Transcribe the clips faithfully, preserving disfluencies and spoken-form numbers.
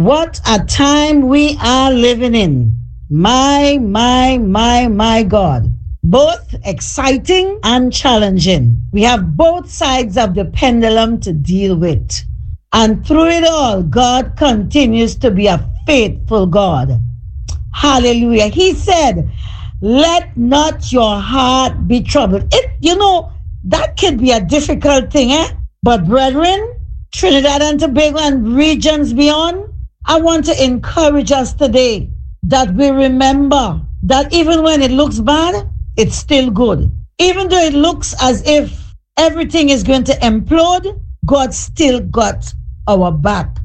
What a time we are living in. My, my, my, my God. Both exciting and challenging. We have both sides of the pendulum to deal with. And through it all, God continues to be a faithful God. Hallelujah. He said, let not your heart be troubled. It, you know, that could be a difficult thing, eh? But brethren, Trinidad and Tobago and regions beyond, I want to encourage us today that we remember that even when it looks bad, it's still good. Even though it looks as if everything is going to implode, God still got our back.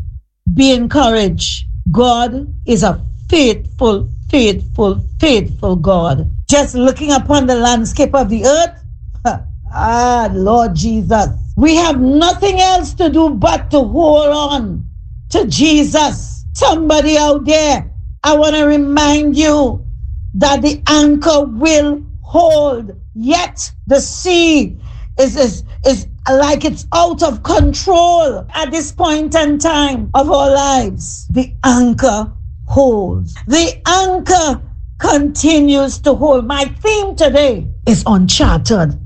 Be encouraged. God is a faithful, faithful, faithful God. Just looking upon the landscape of the earth, ah, Lord Jesus, we have nothing else to do but to hold on to Jesus. Somebody out there, I want to remind you that the anchor will hold, yet the sea is, is, is like it's out of control at this point in time of our lives. The anchor holds. The anchor continues to hold. My theme today is uncharted.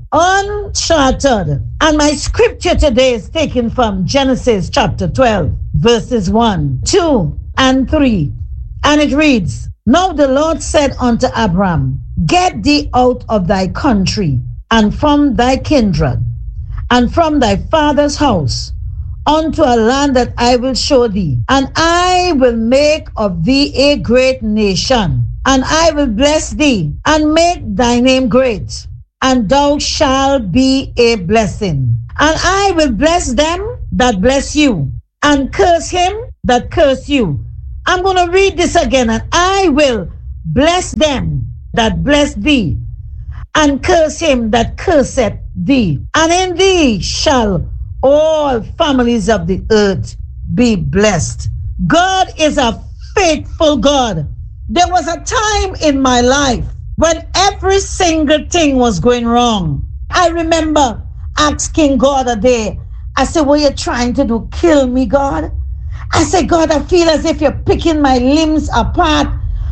Uncharted. And my scripture today is taken from Genesis chapter twelve, verses one, two, and three. And it reads, Now the Lord said unto Abram, Get thee out of thy country, and from thy kindred, and from thy father's house, unto a land that I will show thee. And I will make of thee a great nation, and I will bless thee, and make thy name great, and thou shalt be a blessing. And I will bless them that bless you, and curse him that curse you. I'm going to read this again. And I will bless them that bless thee, and curse him that curseth thee. And in thee shall all families of the earth be blessed. God is a faithful God. There was a time in my life when every single thing was going wrong. I remember asking God a day, I said, what are you trying to do? Kill me, God? I said, God, I feel as if you're picking my limbs apart,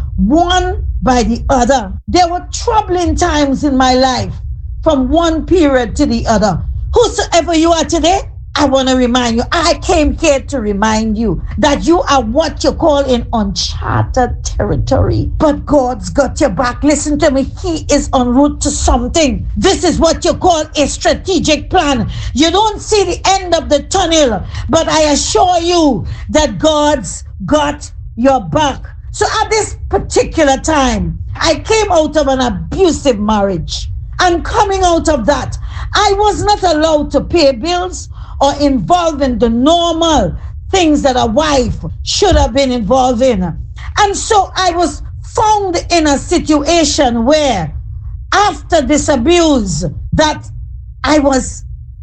one by the other. There were troubling times in my life from one period to the other. Whosoever you are today, I want to remind you, I came here to remind you that you are what you call in uncharted territory. But God's got your back. Listen to me. He is en route to something. This is what you call a strategic plan. You don't see the end of the tunnel, but I assure you that God's got your back. So at this particular time, I came out of an abusive marriage. And coming out of that, I was not allowed to pay bills or involved in the normal things that a wife should have been involved in. And so I was found in a situation where after this abuse that I was,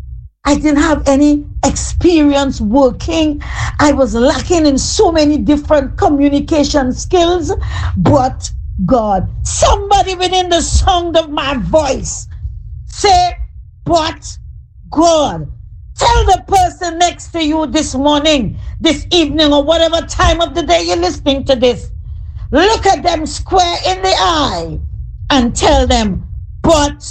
I didn't have any experience working. I was lacking in so many different communication skills, but God, somebody within the sound of my voice say, but God. Tell the person next to you this morning, this evening, or whatever time of the day you're listening to this. Look at them square in the eye and tell them, but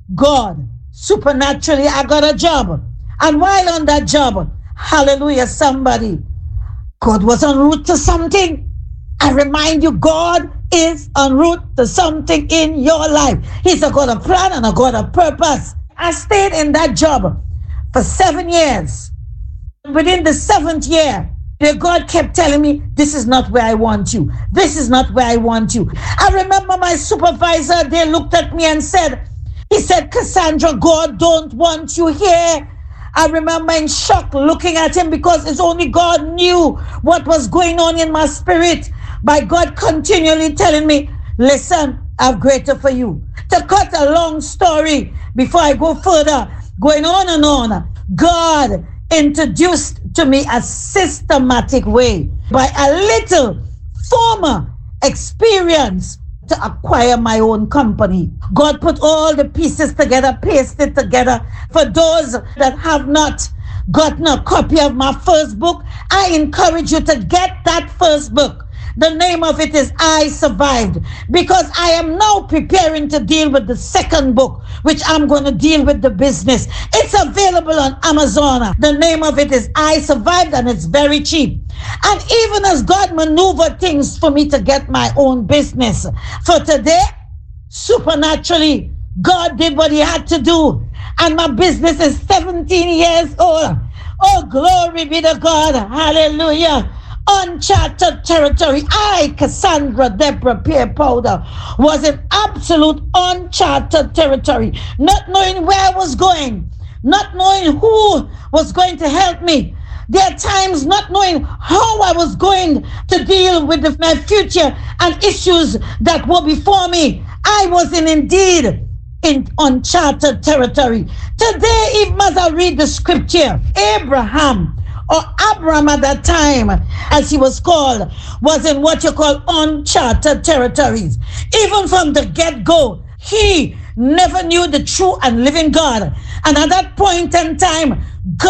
God, supernaturally, I got a job. And while on that job, hallelujah, somebody, God was en route to something. I remind you, God is en route to something in your life. He's a God of plan and a God of purpose. I stayed in that job for seven years. Within the seventh year, the God kept telling me, this is not where I want you. This is not where I want you. I remember my supervisor, they looked at me and said, he said, Cassandra, God don't want you here. I remember in shock looking at him because it's only God knew what was going on in my spirit. By God continually telling me, listen, I have greater for you. To cut a long story before I go further, going on and on, God introduced to me a systematic way by a little former experience to acquire my own company. God put all the pieces together, pasted together. For those that have not gotten a copy of my first book, I encourage you to get that first book. The name of it is I Survived, because I am now preparing to deal with the second book, which I'm going to deal with the business. It's available on Amazon. The name of it is I Survived, and it's very cheap. And even as God maneuvered things for me to get my own business, for today, supernaturally, God did what he had to do. And my business is seventeen years old. Oh, glory be to God. Hallelujah. Uncharted territory. I, Cassandra Deborah Pierre Powder, was in absolute uncharted territory, not knowing where I was going, not knowing who was going to help me. There are times not knowing how I was going to deal with the, my future and issues that were before me. I was in indeed in uncharted territory. Today, even as I read the scripture, Abraham, or Abram at that time, as he was called, was in what you call uncharted territories. Even from the get-go, he never knew the true and living God. And at that point in time,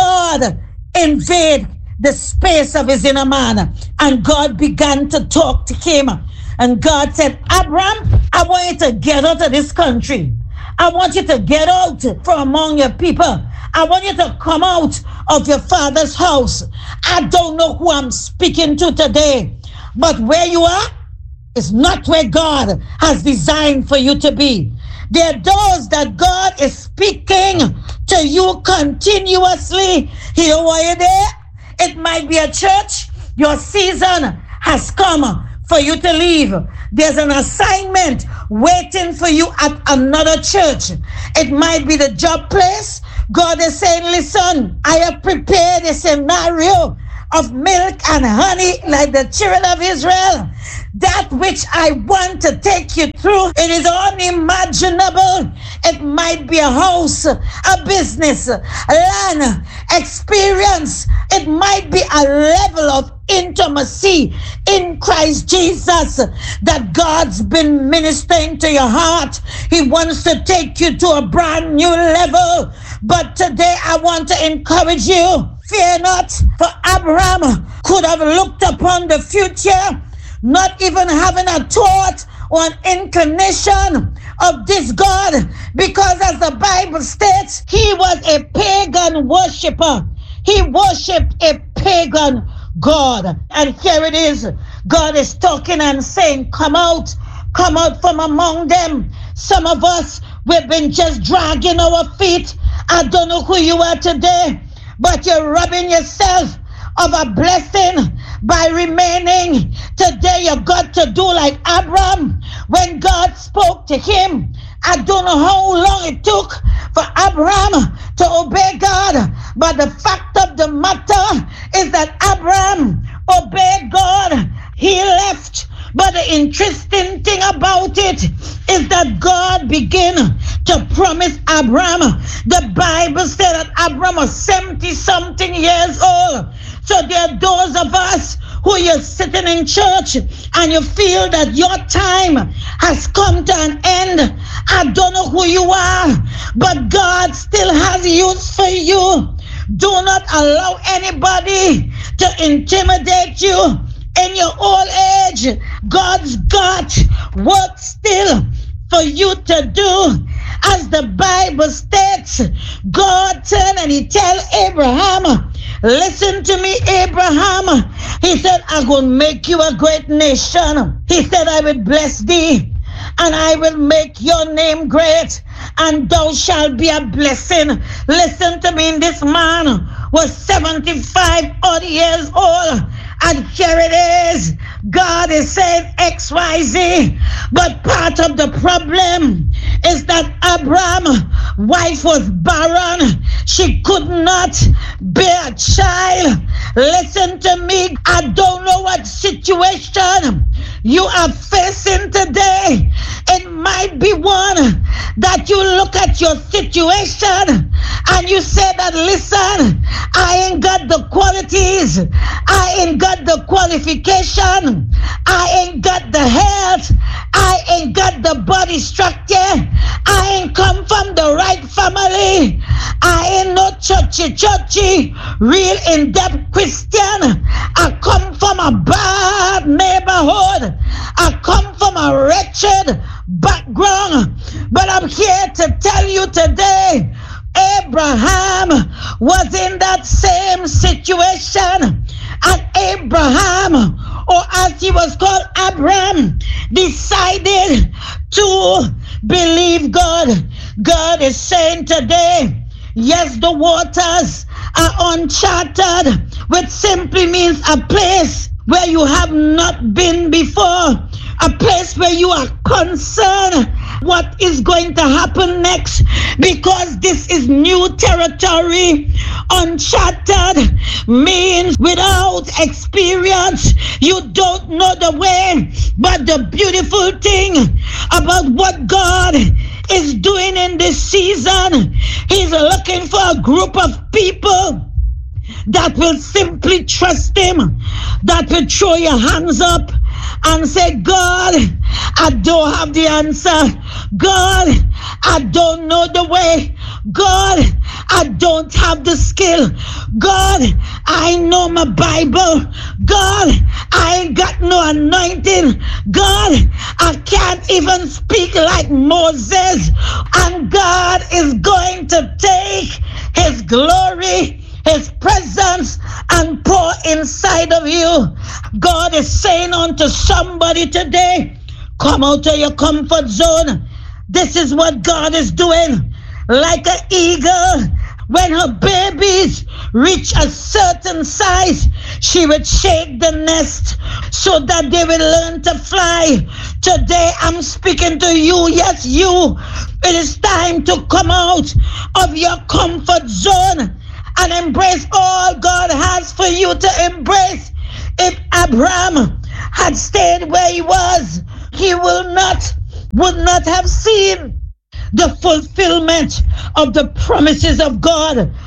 God invaded the space of his inner man, and God began to talk to him. And God said, Abram, I want you to get out of this country. I want you to get out from among your people. I want you to come out of your father's house. I don't know who I'm speaking to today, but where you are is not where God has designed for you to be. There are those that God is speaking to you continuously. Here, are you there? It might be a church. Your season has come for you to leave. There's an assignment waiting for you at another church. It might be the job place. God is saying, listen, I have prepared a scenario of milk and honey like the children of Israel. That which I want to take you through, it is unimaginable. It might be a house, a business, a land, experience. It might be a level of intimacy in Christ Jesus that God's been ministering to your heart. He wants to take you to a brand new level. But today I want to encourage you, fear not, for Abraham could have looked upon the future, not even having a thought or an inclination of this God, because as the Bible states, he was a pagan worshiper. He worshipped a pagan God. And here it is. God is talking and saying, come out, come out from among them. Some of us, we've been just dragging our feet. I don't know who you are today, but you're robbing yourself of a blessing by remaining. Today you got to do like Abram. When God spoke to him, I don't know how long it took for Abram to obey God, but the fact of the matter is that Abram obeyed God. He left. But the interesting thing about it is that God began to promise Abram. The Bible said that Abram was seventy something years old. So there are those of us who you're sitting in church and you feel that your time has come to an end. I don't know who you are, but God still has use for you. Do not allow anybody to intimidate you. In your old age, God's got work still for you to do. As the Bible states, God turned and he tell Abraham, listen to me, Abraham. He said, I'm going to make you a great nation. He said, I will bless thee and I will make your name great, and thou shalt be a blessing. Listen to me, this man was seventy-five odd years old. And here it is. God is saying X Y Z. But part of the problem is that Abraham's wife was barren. She could not bear a child. Listen to me. I don't know what situation you are facing today. It might be one that you look at your situation and you say that, listen, I ain't got the qualities, I ain't got the qualification, I ain't got the health, I ain't got the body structure, I ain't come from the right family, I ain't no churchy churchy, real in-depth Christian, I come from a bad neighborhood, I come from a wretched background, but I'm here to tell you today, Abraham was in that same situation, and Abraham, or as he was called, Abram, decided to believe God. God is saying today, yes, the waters are uncharted, which simply means a place where you have not been before, a place where you are concerned what is going to happen next, because this is new territory. Uncharted means without experience, you don't know the way. But the beautiful thing about what God is doing in this season, He's looking for a group of people that will simply trust Him, that will throw your hands up and say, God, I don't have the answer. God, I don't know the way. God, I don't have the skill. God, I know my Bible. God, I ain't got no anointing. God, I can't even speak like Moses. And God is going to take His glory, His presence, and pour inside of you. God is saying unto somebody today, come out of your comfort zone. This is what God is doing. Like an eagle, when her babies reach a certain size, she would shake the nest so that they will learn to fly. Today I'm speaking to you, yes you. It is time to come out of your comfort zone and embrace all God has for you to embrace. If Abraham had stayed where he was, he will not, would not have seen the fulfillment of the promises of God.